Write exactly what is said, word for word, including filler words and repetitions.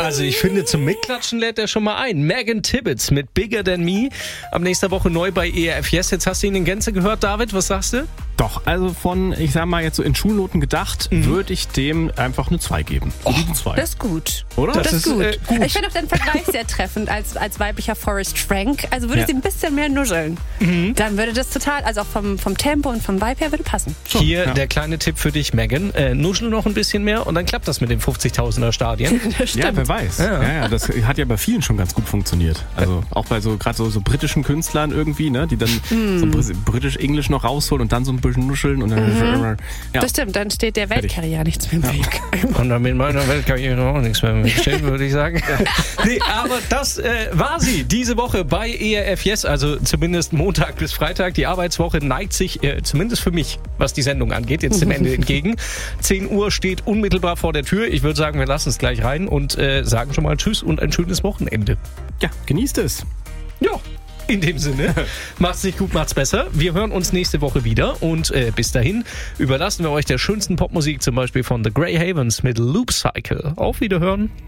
Also ich finde, zum Mitklatschen lädt er schon mal ein. Megan Tibbetts mit Bigger Than Me. Ab nächster Woche neu bei E R F Yes. Jetzt hast du ihn in Gänze gehört, David. Was sagst du? Doch, also von, ich sag mal jetzt so in Schulnoten gedacht, mhm. würde ich dem einfach eine zwei geben. Oh, zwei. Das ist gut. Oder? Das, Das ist ist, gut. äh, gut. Ich finde auch den Vergleich sehr treffend als, als weiblicher Forrest Frank. Also würde Ja. sie ein bisschen mehr nuscheln. Mhm. Dann würde das total, also auch vom, vom Tempo und vom Vibe her würde passen. Hier ja. der kleine Tipp für dich, Megan. Äh, nuschel noch ein bisschen mehr und dann klappt das mit den fünfzigtausender Stadien. Ja, wer weiß. Ja. Ja. Ja, das hat ja bei vielen schon ganz gut funktioniert. Also auch bei so gerade so, so britischen Künstlern irgendwie, ne, die dann mm. so br- britisch-englisch noch rausholen und dann so ein bisschen nuscheln und dann Mhm. ja. Das stimmt, dann steht der Weltkarriere nichts mehr im Weg. Und dann mit meiner Weltkarriere auch nichts mehr im Weg steht, würde ich sagen. Nee, aber das äh, war sie diese Woche bei E R F Yes, also zumindest Montag bis Freitag. Die Arbeitswoche neigt sich, äh, zumindest für mich, was die Sendung angeht, jetzt dem Ende entgegen. zehn Uhr steht unmittelbar vor der Tür. Ich würde sagen, wir lassen es gleich rein und äh, sagen schon mal Tschüss und ein schönes Wochenende. Ja, genießt es. Ja, in dem Sinne, macht's nicht gut, macht's besser. Wir hören uns nächste Woche wieder und äh, bis dahin überlassen wir euch der schönsten Popmusik, zum Beispiel von The Grey Havens mit Loop Cycle. Auf Wiederhören.